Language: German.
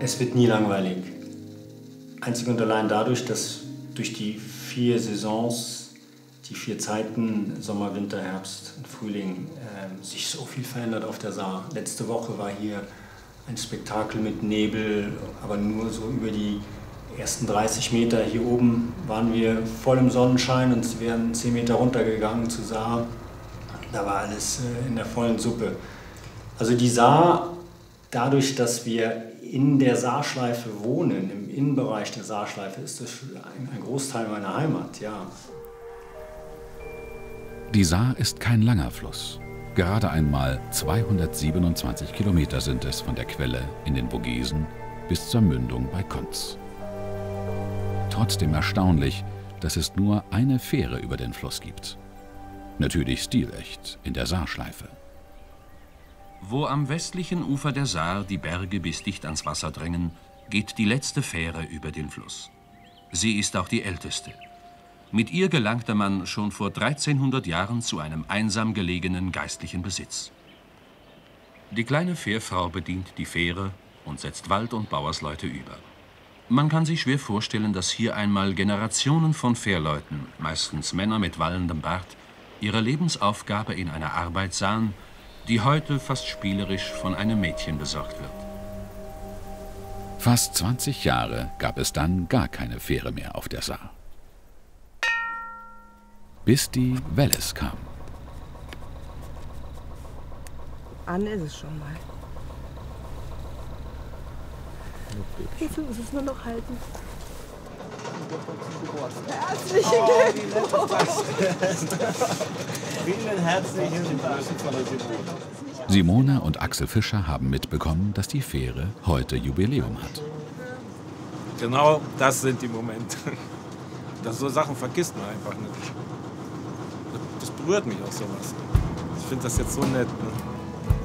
Es wird nie langweilig. Einzig und allein dadurch, dass durch die 4 Saisons, die 4 Zeiten, Sommer, Winter, Herbst und Frühling, sich so viel verändert auf der Saar. Letzte Woche war hier ein Spektakel mit Nebel, aber nur so über die ersten 30 Meter. Hier oben waren wir voll im Sonnenschein und sie wären 10 Meter runtergegangen zur Saar. Da war alles in der vollen Suppe. Also die Saar, dadurch, dass wir in der Saarschleife wohnen, im Innenbereich der Saarschleife, ist das ein Großteil meiner Heimat, ja. Die Saar ist kein langer Fluss. Gerade einmal 227 Kilometer sind es von der Quelle in den Vogesen bis zur Mündung bei Konz. Trotzdem erstaunlich, dass es nur eine Fähre über den Fluss gibt. Natürlich stilecht in der Saarschleife. Wo am westlichen Ufer der Saar die Berge bis dicht ans Wasser drängen, geht die letzte Fähre über den Fluss. Sie ist auch die älteste. Mit ihr gelangte man schon vor 1300 Jahren zu einem einsam gelegenen geistlichen Besitz. Die kleine Fährfrau bedient die Fähre und setzt Wald- und Bauersleute über. Man kann sich schwer vorstellen, dass hier einmal Generationen von Fährleuten, meistens Männer mit wallendem Bart, ihre Lebensaufgabe in einer Arbeit sahen, die heute fast spielerisch von einem Mädchen besorgt wird. Fast 20 Jahre gab es dann gar keine Fähre mehr auf der Saar. Bis die Welles kam. An ist es schon mal. Jetzt muss es nur noch halten. Herzlichen Glückwunsch! Vielen herzlichen Dank. Simone und Axel Fischer haben mitbekommen, dass die Fähre heute Jubiläum hat. Genau, das sind die Momente. So Sachen vergisst man einfach nicht. Das berührt mich auch sowas. Ich finde das jetzt so nett. Ne?